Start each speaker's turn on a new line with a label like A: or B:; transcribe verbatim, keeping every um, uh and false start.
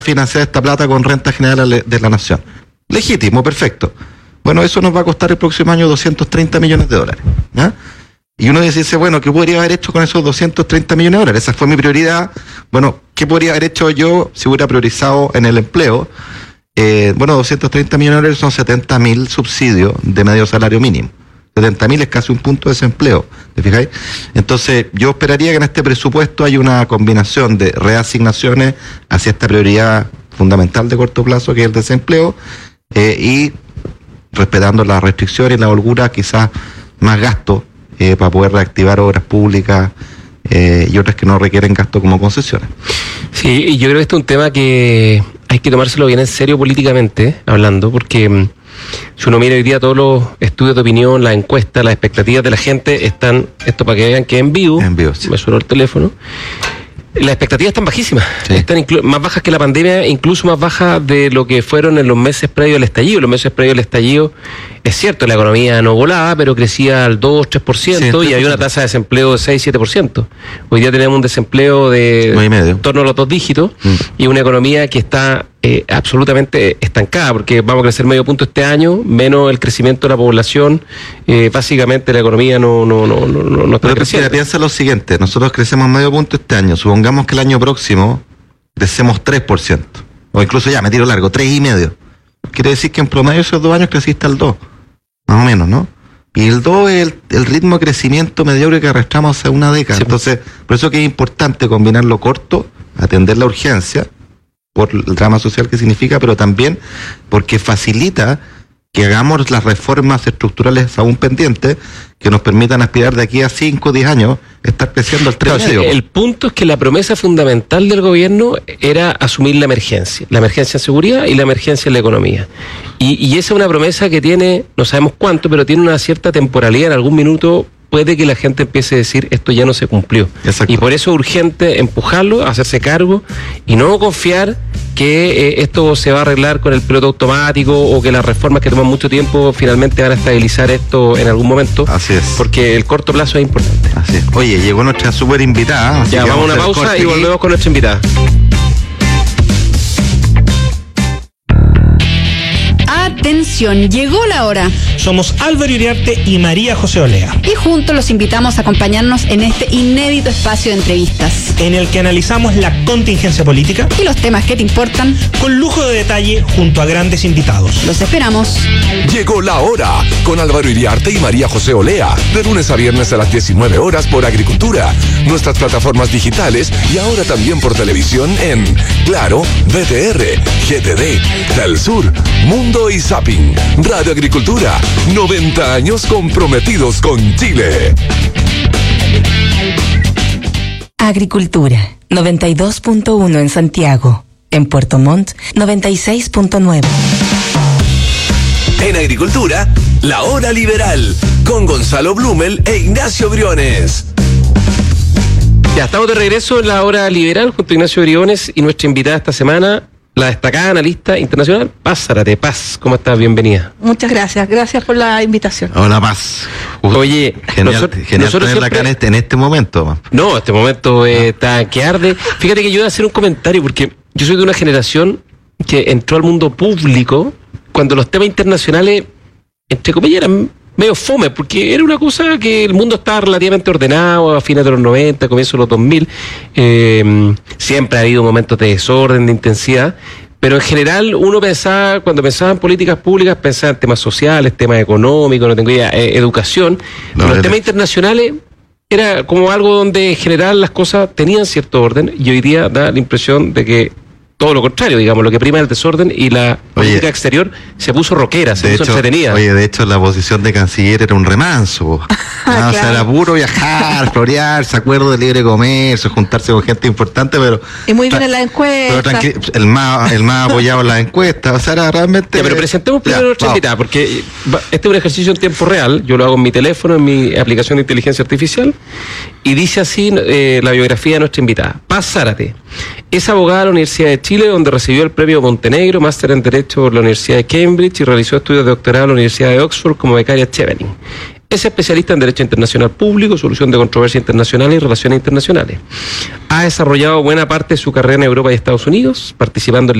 A: financiar esta plata con renta general de la nación. Legítimo, perfecto. Bueno, eso nos va a costar el próximo año doscientos treinta millones de dólares. ¿Ya? Y uno dice, bueno, ¿qué podría haber hecho con esos doscientos treinta millones de dólares? Esa fue mi prioridad. Bueno, ¿qué podría haber hecho yo si hubiera priorizado en el empleo? Eh, bueno, doscientos treinta millones de dólares son setenta mil subsidios de medio salario mínimo. setenta mil es casi un punto de desempleo, ¿te fijáis? Entonces, yo esperaría que en este presupuesto haya una combinación de reasignaciones hacia esta prioridad fundamental de corto plazo, que es el desempleo, eh, y respetando las restricciones y la holgura, quizás más gasto eh, para poder reactivar obras públicas eh, y otras que no requieren gasto como concesiones.
B: Sí, y yo creo que este es un tema que hay que tomárselo bien en serio políticamente, hablando, porque si uno mira hoy día todos los estudios de opinión, las encuestas, las expectativas de la gente están, esto para que vean que en vivo,
A: en vivo sí.
B: Me suena el teléfono, las expectativas están bajísimas,
A: sí.
B: Están inclu- más bajas que la pandemia, incluso más bajas de lo que fueron en los meses previos al estallido. Los meses previos al estallido, es cierto, la economía no volaba, pero crecía al dos, tres por ciento, sí, y había una tasa de desempleo de seis, siete por ciento. Hoy día tenemos un desempleo de en torno a los dos dígitos, mm. y una economía que está eh, absolutamente estancada, porque vamos a crecer medio punto este año, menos el crecimiento de la población, eh, básicamente la economía no, no, no, no, no está
A: pero
B: creciendo.
A: Pero piensa lo siguiente, nosotros crecemos medio punto este año, supongamos que el año próximo crecemos tres por ciento, o incluso ya me tiro largo, tres y medio. Quiere decir que en promedio esos dos años creciste al dos, más o menos, ¿no? Y el dos es el, el ritmo de crecimiento mediocre que arrastramos hace una década. Sí. Entonces, por eso que es importante combinar lo corto, atender la urgencia, por el drama social que significa, pero también porque facilita que hagamos las reformas estructurales aún pendientes que nos permitan aspirar de aquí a cinco o diez años estar creciendo al tres y medio.
B: El punto es que la promesa fundamental del gobierno era asumir la emergencia, la emergencia en seguridad y la emergencia en la economía. Y, y esa es una promesa que tiene, no sabemos cuánto, pero tiene una cierta temporalidad. En algún minuto puede que la gente empiece a decir esto ya no se cumplió. Exacto. Y por eso es urgente empujarlo, hacerse cargo y no confiar que eh, esto se va a arreglar con el piloto automático o que las reformas que toman mucho tiempo finalmente van a estabilizar esto en algún momento.
A: Así es.
B: Porque el corto plazo es importante.
A: Así es. Oye, llegó nuestra súper invitada.
B: Ya, vamos a una pausa y volvemos con nuestra invitada.
C: Atención, llegó la hora.
D: Somos Álvaro Iriarte y María José Olea.
C: Y juntos los invitamos a acompañarnos en este inédito espacio de entrevistas,
D: en el que analizamos la contingencia política
C: y los temas que te importan,
D: con lujo de detalle junto a grandes invitados.
C: Los esperamos.
E: Llegó la hora con Álvaro Iriarte y María José Olea, de lunes a viernes a las diecinueve horas por Agricultura, nuestras plataformas digitales y ahora también por televisión en Claro, V T R, G T D, Telsur, Mundo y Zapping. Radio Agricultura, noventa años comprometidos con Chile.
F: Agricultura, noventa y dos punto uno en Santiago. En Puerto Montt, noventa y seis punto nueve.
E: En Agricultura, la hora liberal, con Gonzalo Blumel e Ignacio Briones.
B: Ya estamos de regreso en la hora liberal junto a Ignacio Briones y nuestra invitada esta semana, la destacada analista internacional, Paz Zárate. Paz, ¿cómo estás? Bienvenida.
G: Muchas gracias, gracias por la invitación.
A: Hola, Paz.
B: Oye,
A: genial,
B: nosotros,
A: genial
B: nosotros
A: tenerla
B: siempre...
A: acá en este, en este momento.
B: No, este momento eh, está que arde. Fíjate que yo voy a hacer un comentario porque yo soy de una generación que entró al mundo público cuando los temas internacionales, entre comillas, eran medio fome, porque era una cosa que el mundo estaba relativamente ordenado a fines de los noventa, comienzos de los dos mil. Eh, siempre ha habido momentos de desorden, de intensidad, pero en general uno pensaba, cuando pensaba en políticas públicas, pensaba en temas sociales, temas económicos, no tengo idea, eh, educación. No, los temas internacionales era como algo donde en general las cosas tenían cierto orden, y hoy día da la impresión de que todo lo contrario, digamos, lo que prima es el desorden y la política oye, exterior se puso rockera, se puso
A: hecho,
B: entretenida.
A: Oye, de hecho, la posición de canciller era un remanso. Ah, claro. O sea, era puro viajar, florear, se acuerdo de libre comercio, juntarse con gente importante, pero...
G: Y muy bien en las encuestas.
A: El más, el más apoyado en las encuestas, o sea, era realmente...
B: Ya, pero presentemos primero ya, nuestra wow. invitada, porque este es un ejercicio en tiempo real, yo lo hago en mi teléfono, en mi aplicación de inteligencia artificial, y dice así eh, la biografía de nuestra invitada. Paz Zárate es abogada de la Universidad de Chile, donde recibió el premio Montenegro, máster en Derecho por la Universidad de Cambridge y realizó estudios de doctorado en la Universidad de Oxford como becaria Chevening. Es especialista en Derecho Internacional Público, Solución de Controversias Internacionales y Relaciones Internacionales. Ha desarrollado buena parte de su carrera en Europa y Estados Unidos, participando en